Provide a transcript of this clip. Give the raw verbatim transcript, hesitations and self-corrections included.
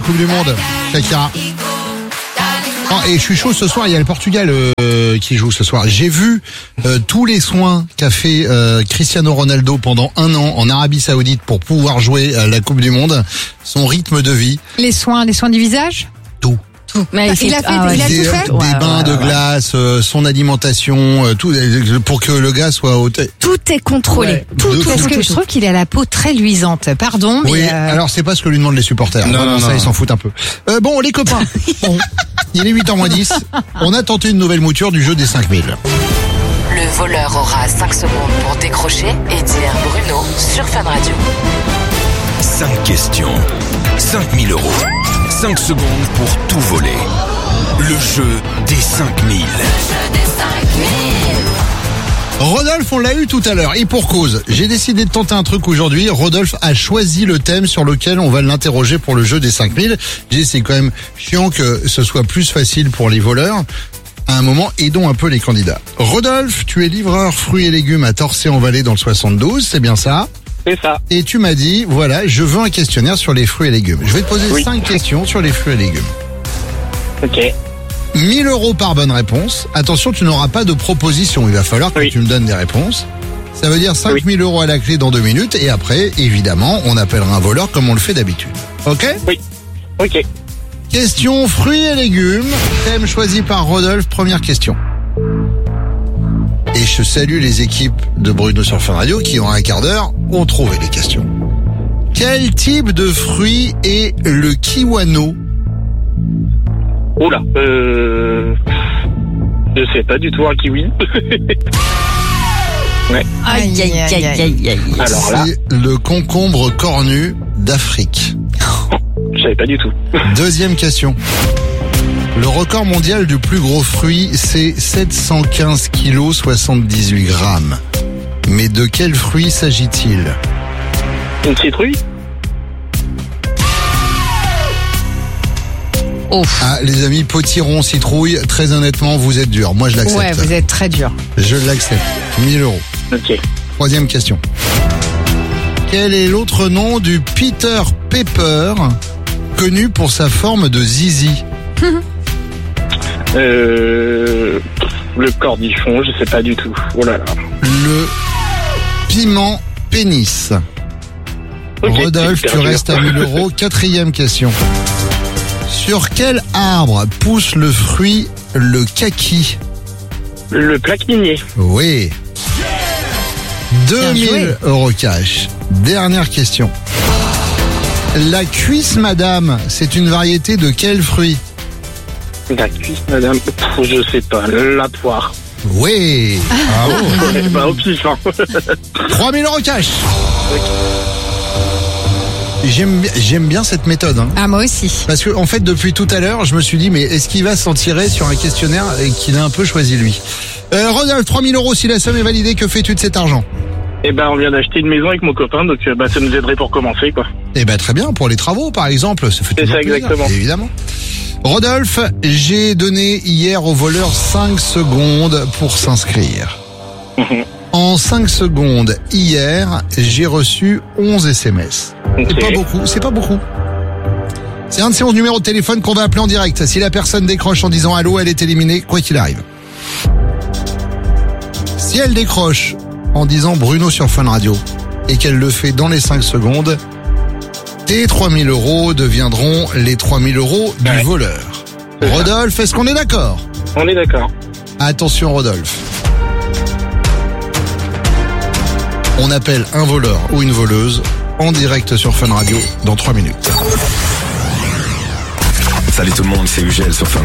Coupe du Monde, Shakira. Oh, et je suis chaud ce soir, il y a le Portugal euh, qui joue ce soir. J'ai vu euh, tous les soins qu'a fait euh, Cristiano Ronaldo pendant un an en Arabie Saoudite pour pouvoir jouer à la Coupe du Monde. Son rythme de vie. Les soins, les soins du visage? Tout. Tout. Mais il, il a fait, ah ouais. il a des, tout fait. des Ouais, bains ouais, de ouais. glace, euh, son alimentation, euh, tout euh, pour que le gars soit au t- Tout est contrôlé. Ouais. Tout, De tout, Parce tout, que tout, je tout. trouve qu'il a la peau très luisante. Pardon, mais Oui, euh, alors c'est pas ce que lui demandent les supporters. Non, Vraiment, non, ça, non. ils s'en foutent un peu. Euh, bon, les copains, bon, il est huit heures moins dix. On a tenté une nouvelle mouture du jeu des cinq mille. Le voleur aura cinq secondes pour décrocher et dire Bruno sur Fun Radio. cinq questions, cinq mille euros, cinq secondes pour tout voler. Le jeu des cinq mille. Rodolphe, on l'a eu tout à l'heure, et pour cause. J'ai décidé de tenter un truc aujourd'hui. Rodolphe a choisi le thème sur lequel on va l'interroger pour le jeu des cinq mille. J'ai dit, c'est quand même chiant que ce soit plus facile pour les voleurs. À un moment, aidons un peu les candidats. Rodolphe, tu es livreur fruits et légumes à Torcy-en-Vallée dans le soixante-douze, c'est bien ça? C'est ça. Et tu m'as dit, voilà, je veux un questionnaire sur les fruits et légumes. Je vais te poser Oui. cinq questions sur les fruits et légumes. Ok. mille euros par bonne réponse. Attention, tu n'auras pas de proposition. Il va falloir que Oui. tu me donnes des réponses. Ça veut dire cinq mille euros à la clé dans deux minutes. Et après, évidemment, on appellera un voleur comme on le fait d'habitude. Ok? Ok. Question fruits et légumes. Thème choisi par Rodolphe. Première question. Et je salue les équipes de Bruno sur Fun Radio qui, en un quart d'heure, ont trouvé les questions. Quel type de fruit est le kiwano? Oula. Euh... Je sais pas du tout un kiwi. Aïe, aïe, aïe, aïe, aïe, aïe. Alors là, C'est le concombre cornu d'Afrique. je savais pas du tout. Deuxième question. Le record mondial du plus gros fruit, c'est sept cent quinze kilos, soixante-dix-huit grammes. Mais de quel fruit s'agit-il? Une citrouille? ouf. Ah, les amis, potiron, citrouille, très honnêtement, vous êtes durs. Moi, je l'accepte. Ouais, vous êtes très dur. Je l'accepte. mille euros. Ok. Troisième question. Quel est l'autre nom du Peter Pepper, connu pour sa forme de zizi? Euh... Le cornichon, je sais pas du tout. Oh là là. Le piment pénis. Ok, Rodolphe, c'est tu hyper restes dur. à mille euros. Quatrième question. Sur quel arbre pousse le fruit le kaki? Le plaque minier. Oui. deux Bien joué. mille euros cash. Dernière question. La cuisse madame, c'est une variété de quel fruit? La cuisse, madame. Pff, je sais pas. La poire. Oui. Bravo. Ouais, bah au pif, hein. trois mille euros cash. J'aime, bi- j'aime bien cette méthode. Hein. Ah, moi aussi. Parce que en fait, depuis tout à l'heure, je me suis dit, mais est-ce qu'il va s'en tirer sur un questionnaire et qu'il a un peu choisi lui? euh, Rodolphe, trois mille euros, si la somme est validée, que fais-tu de cet argent? Eh ben, on vient d'acheter une maison avec mon copain, donc euh, bah, ça nous aiderait pour commencer, quoi. Eh ben très bien, pour les travaux par exemple, ça fait C'est toujours ça, plaisir, exactement. évidemment. Rodolphe, j'ai donné hier au voleur cinq secondes pour s'inscrire. Mhm. En cinq secondes, hier, j'ai reçu onze S M S. C'est Ok. pas beaucoup, c'est pas beaucoup. C'est un de ces onze numéros de téléphone qu'on va appeler en direct. Si la personne décroche en disant allô, elle est éliminée, quoi qu'il arrive. Si elle décroche en disant Bruno sur Fun Radio et qu'elle le fait dans les cinq secondes, tes trois mille euros deviendront les trois mille euros du Ouais. voleur. C'est ça. Rodolphe, est-ce qu'on est d'accord? On est d'accord. Attention Rodolphe. On appelle un voleur ou une voleuse en direct sur Fun Radio dans trois minutes. Salut tout le monde, c'est Ugel sur Fun